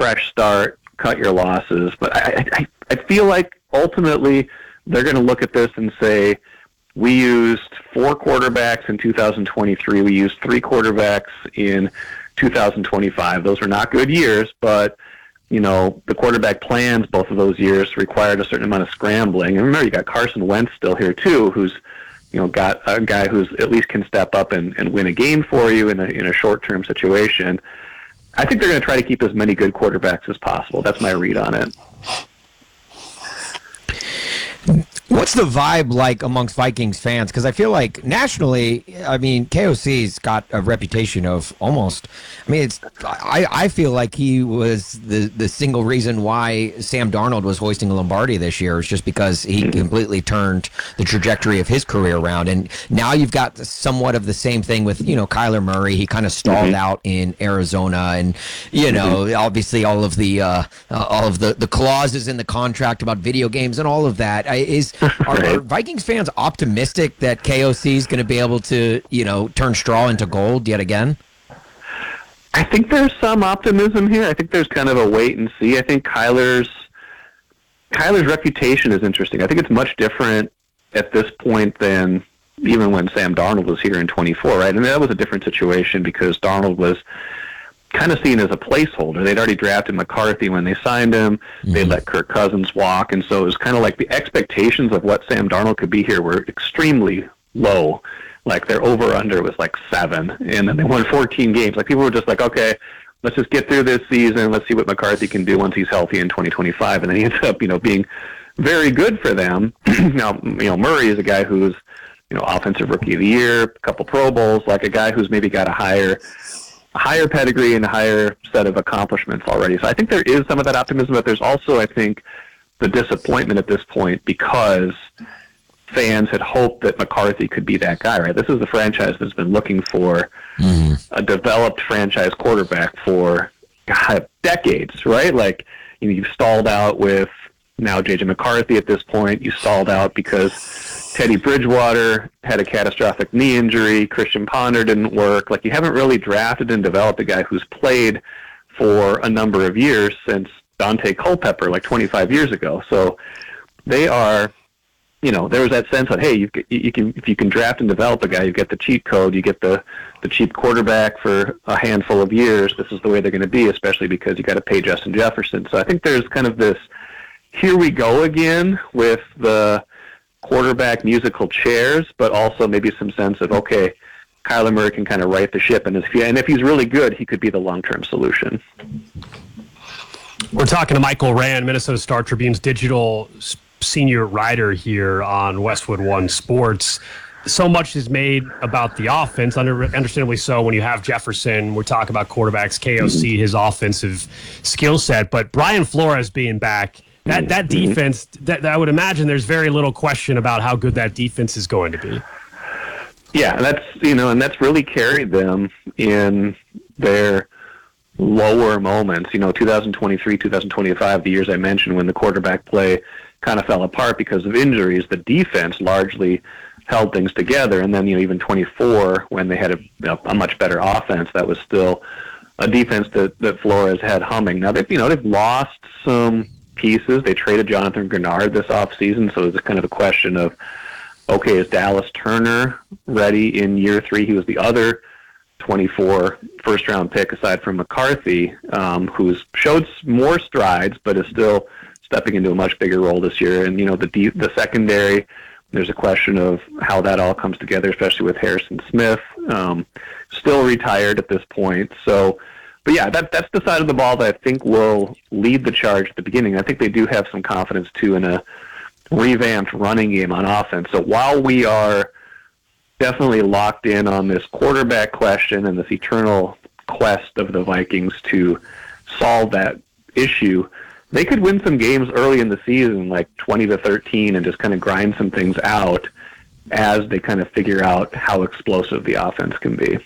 fresh start, cut your losses. But I feel like ultimately they're going to look at this and say, we used 4 quarterbacks in 2023. We used 3 quarterbacks in 2025. Those are not good years, but the quarterback plans both of those years required a certain amount of scrambling. And remember, you got Carson Wentz still here too, who's got a guy who's at least can step up and win a game for you in a short-term situation. I think they're going to try to keep as many good quarterbacks as possible. That's my read on it. What's the vibe like amongst Vikings fans? Because I feel like nationally, KOC's got a reputation of almost. I feel like he was the single reason why Sam Darnold was hoisting a Lombardi this year, is just because he completely turned the trajectory of his career around. And now you've got somewhat of the same thing with Kyler Murray. He kind of stalled out in Arizona, and obviously all of the clauses in the contract about video games and all of that. Are Vikings fans optimistic that KOC is going to be able to, turn straw into gold yet again? I think there's some optimism here. I think there's kind of a wait and see. I think Kyler's reputation is interesting. I think it's much different at this point than even when Sam Darnold was here in 24, right? And that was a different situation because Darnold was kind of seen as a placeholder. They'd already drafted McCarthy when they signed him. They let Kirk Cousins walk, and so it was kind of like the expectations of what Sam Darnold could be here were extremely low. Like their over-under was like 7, and then they won 14 games. Like people were just like, okay, let's just get through this season. Let's see what McCarthy can do once he's healthy in 2025. And then he ends up, being very good for them. Now, Murray is a guy who's, offensive rookie of the year, a couple Pro Bowls, like a guy who's maybe got a higher pedigree and a higher set of accomplishments already. So I think there is some of that optimism, but there's also, I think, the disappointment at this point because fans had hoped that McCarthy could be that guy, right? This is the franchise that's been looking for a developed franchise quarterback for decades, right? Like, you've stalled out with now J.J. McCarthy at this point. You stalled out because Teddy Bridgewater had a catastrophic knee injury. Christian Ponder didn't work. Like, you haven't really drafted and developed a guy who's played for a number of years since Dante Culpepper, like 25 years ago. So they are, there was that sense that, hey, if you can draft and develop a guy, you get the cheat code, you get the cheap quarterback for a handful of years. This is the way they're going to be, especially because you got to pay Justin Jefferson. So I think there's kind of this, here we go again with the quarterback musical chairs, but also maybe some sense of, okay, Kyler Murray can kind of right the ship, and if he's really good, he could be the long-term solution. We're talking to Michael Rand, Minnesota Star Tribune's digital senior writer here on Westwood One Sports. So much is made about the offense, understandably so. When you have Jefferson, we're talking about quarterbacks, KOC, his offensive skill set, but Brian Flores being back, that defense, that I would imagine there's very little question about how good that defense is going to be. Yeah, that's really carried them in their lower moments. 2023, 2025, the years I mentioned when the quarterback play kind of fell apart because of injuries, the defense largely held things together. And then, even 24, when they had a much better offense, that was still a defense that Flores had humming. Now, they've lost some pieces. They traded Jonathan Grenard this offseason, so it's kind of a question of, okay, is Dallas Turner ready in year 3? He was the other 24 first-round pick aside from McCarthy, who's showed more strides, but is still stepping into a much bigger role this year. And, the secondary, there's a question of how that all comes together, especially with Harrison Smith, still retired at this point. So, but yeah, that's the side of the ball that I think will lead the charge at the beginning. I think they do have some confidence, too, in a revamped running game on offense. So while we are definitely locked in on this quarterback question and this eternal quest of the Vikings to solve that issue, they could win some games early in the season, like 20-13, and just kind of grind some things out as they kind of figure out how explosive the offense can be.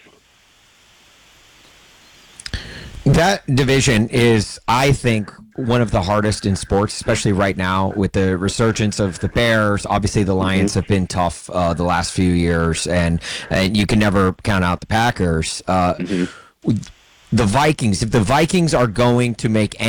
That division is, I think, one of the hardest in sports, especially right now with the resurgence of the Bears. Obviously, the Lions have been tough the last few years, and you can never count out the Packers. The Vikings, if the Vikings are going to make